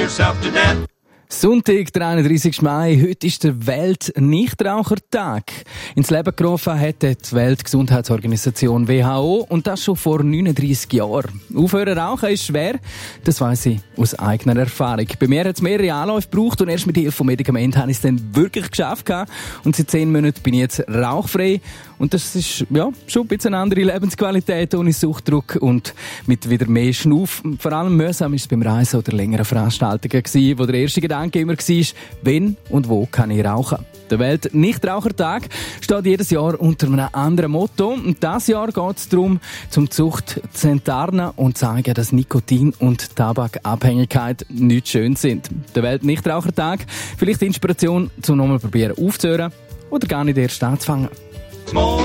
yourself to death. Sonntag, der 31. Mai. Heute ist der Welt-Nichtrauchertag. Ins Leben gerufen hat die Weltgesundheitsorganisation WHO und das schon vor 39 Jahren. Aufhören rauchen ist schwer, das weiss ich aus eigener Erfahrung. Bei mir hat es mehrere Anläufe gebraucht und erst mit Hilfe von Medikamenten habe ich es dann wirklich geschafft. Und seit 10 Monaten bin ich jetzt rauchfrei. Und das ist ja schon ein bisschen eine andere Lebensqualität ohne Suchtdruck und mit wieder mehr Schnuff. Vor allem mühsam war es beim Reisen oder längeren Veranstaltungen gewesen, wo der erste Gedanke immer war, wenn und wo kann ich rauchen. Der Welt-Nichtrauchertag steht jedes Jahr unter einem anderen Motto. Und dieses Jahr geht es darum, zum Zucht zu enttarnen und zeigen, dass Nikotin und Tabakabhängigkeit nicht schön sind. Der Welt-Nichtrauchertag, vielleicht Inspiration, zum nochmal probieren aufzuhören oder gar nicht erst anzufangen. Smoke